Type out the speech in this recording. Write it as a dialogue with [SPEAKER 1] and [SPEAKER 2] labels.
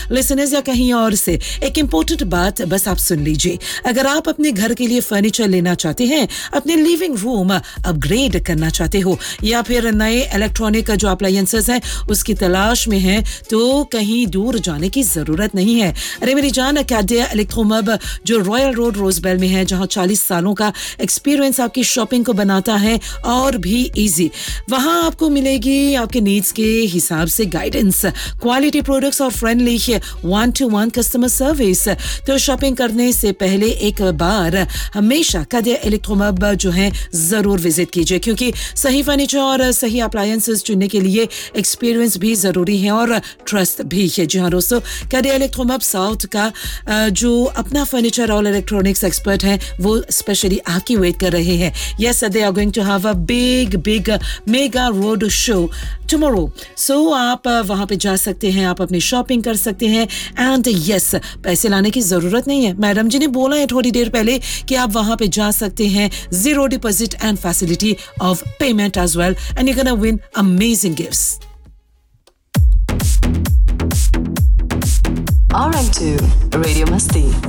[SPEAKER 1] Listeners या कहीं और से, एक इम्पोर्टेंट बात बस आप सुन लीजिए। अगर आप अपने घर के लिए फर्नीचर लेना चाहते हैं, अपने लिविंग रूम अपग्रेड करना चाहते हो, या फिर नए इलेक्ट्रॉनिक जो अप्लायंसेस हैं उसकी तलाश में हैं, तो कहीं दूर जाने की जरूरत नहीं है। अरे मेरी जान, कैडिया इलेक्ट्रोमब जो रॉयल रोड रोजबेल में है, जहां 40 सालों का एक्सपीरियंस आपकी शॉपिंग को बनाता है और भी इजी। वहां आपको मिलेगी आपके नीड्स के हिसाब से गाइडेंस, क्वालिटी प्रोडक्ट्स और फ्रेंडली 1-to-1 कस्टमर सर्विस। तो शॉपिंग करने से पहले एक बार हमेशा कैडिया इलेक्ट्रोमब जो है जरूर विजिट कीजिए, क्योंकि सही फर्नीचर और सही अप्लायंसेस चुनने के लिए एक्सपीरियंस भी जरूरी है और ट्रस्ट भी है। जी हाँ दोस्तों, कैडिया इलेक्ट्रोमब साउथ का जो अपना फर्नीचर और इलेक्ट्रॉनिक्स एक्सपर्ट है, वो स्पेशली आपकी वेट कर रहे हैं। Yes, they are going to have a big mega road show tomorrow. सो आप वहां पे जा सकते हैं, आप अपनी शॉपिंग कर सकते हैं। एंड यस, पैसे लाने की जरूरत नहीं है। मैडम जी ने बोला है थोड़ी देर पहले कि आप वहां पे जा सकते हैं, 0 deposit and facility of payment as well, and you gonna win amazing gifts.
[SPEAKER 2] RM2 Radio Masti.